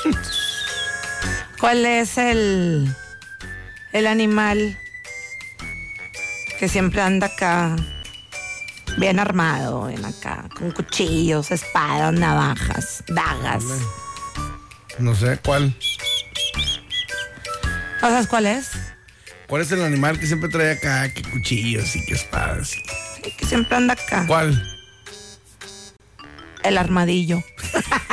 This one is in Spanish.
¿Cuál es el animal que siempre anda acá bien armado, ven acá, con cuchillos, espadas, navajas, dagas? No sé, ¿cuál? ¿No sabes cuál es? ¿Cuál es el animal que siempre trae acá, que cuchillos y que espadas? Sí, que siempre anda acá. ¿Cuál? El armadillo.